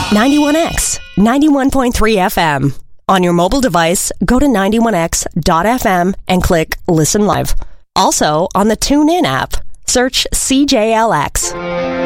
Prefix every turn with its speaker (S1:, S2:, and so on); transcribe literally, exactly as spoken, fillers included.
S1: ninety-one X, ninety-one point three F M. On your mobile device, go to ninety-one x dot f m and click Listen Live. Also, on the TuneIn app, search C J L X.